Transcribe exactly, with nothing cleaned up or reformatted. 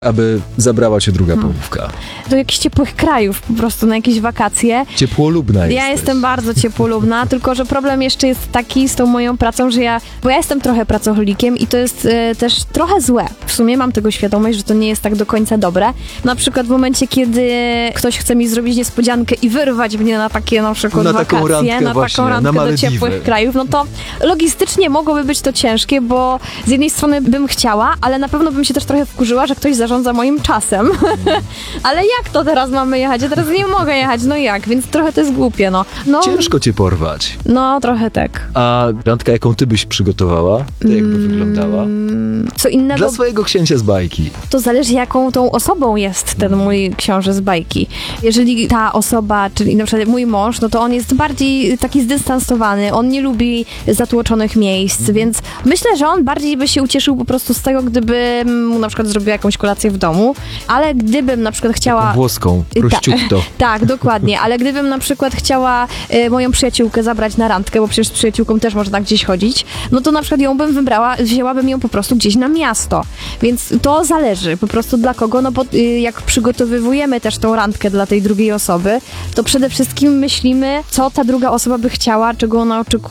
aby zabrała cię druga połówka? Do jakichś ciepłych krajów, po prostu na jakieś wakacje. Ciepłolubna Ja jesteś. jestem bardzo ciepłolubna, tylko że problem jeszcze jest taki z tą moją pracą, że ja, bo ja jestem trochę pracocholikiem i to jest e, też trochę złe. W sumie mam tego świadomość, że to nie jest tak do końca dobre. Na przykład w momencie, kiedy ktoś chce mi zrobić niespodziankę i wyrwać mnie na takie na przykład Na taką wakacje, randkę na właśnie, taką na randkę do Malediwy. ciepłych krajów, no to logistycznie mogłoby być to ciężkie, bo z jednej strony bym chciała, ale na pewno bym się też trochę wkurzyła, że ktoś zarządza moim czasem. Ale jak to teraz mamy jechać? Ja teraz nie mogę jechać, no jak? Więc trochę to jest głupie, no. no Ciężko cię porwać. No, trochę tak. A randka, jaką ty byś przygotowała? To jakby wyglądała? Co innego, Dla swojego księcia z bajki. to zależy, jaką tą osobą jest ten mój książę z bajki. Jeżeli ta osoba, czyli na przykład mój mąż, no to on jest bardziej taki zdystansowany, on nie lubi zatłoczonych miejsc, więc myślę, że on bardziej by się ucieszył po prostu z tego, gdybym mu na przykład zrobiła jakąś kolację w domu, ale gdybym na przykład chciała... Włoską, prościutto. Tak, dokładnie, ale gdybym na przykład chciała y, moją przyjaciółkę zabrać na randkę, bo przecież z przyjaciółką też można gdzieś chodzić, no to na przykład ją bym wybrała, wzięłabym ją po prostu gdzieś na miasto. Więc to zależy po prostu dla kogo, no bo y, jak przygotowywujemy też tą randkę dla tej drugiej osoby, to przede wszystkim myślimy, co ta druga osoba by chciała, czego ona oczekuje,